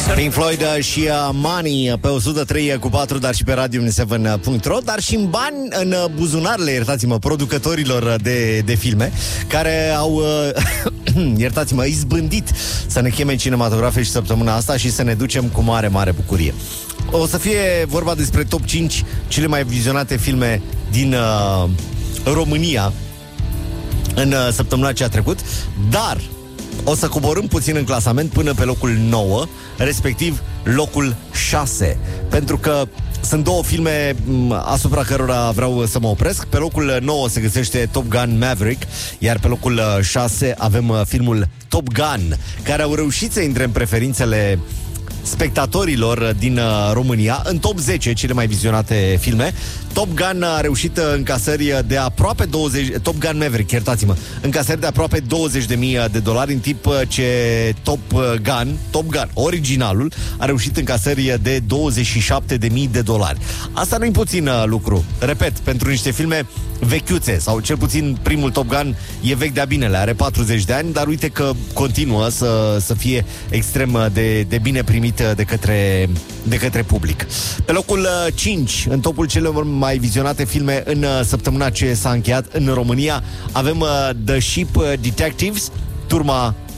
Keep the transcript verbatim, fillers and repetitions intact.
Pink Floyd și uh, Money pe o sută trei cu patru, dar și pe radio șapte punct ro, dar și în bani, în buzunarele, iertați-mă, producătorilor de, de filme, care au, uh, iertați-mă, izbândit să ne cheme în cinematografe și săptămâna asta și să ne ducem cu mare, mare bucurie. O să fie vorba despre top cinci cele mai vizionate filme din uh, România în uh, săptămâna ce a trecut, dar o să coborâm puțin în clasament până pe locul nouă, respectiv locul șase, pentru că sunt două filme asupra cărora vreau să mă opresc. Pe locul nouă se găsește Top Gun Maverick, iar pe locul șase avem filmul Top Gun, care au reușit să intre în preferințele spectatorilor din România în top zece cele mai vizionate filme. Top Gun a reușit încasări de aproape douăzeci, Top Gun Maverick, iertați-mă, încasări de aproape douăzeci de mii de dolari, în timp ce Top Gun, Top Gun, originalul, a reușit încasări de douăzeci și șapte de mii de dolari. Asta nu-i puțin lucru. Repet, pentru niște filme vechiuțe, sau cel puțin primul Top Gun e vechi de-a binele, are patruzeci de ani, dar uite că continuă să, să fie extrem de, de bine primit de către, de către public. Pe locul cinci, în topul celor mai vizionate filme în săptămâna ce s-a încheiat în România, avem The Ship Detectives, Turma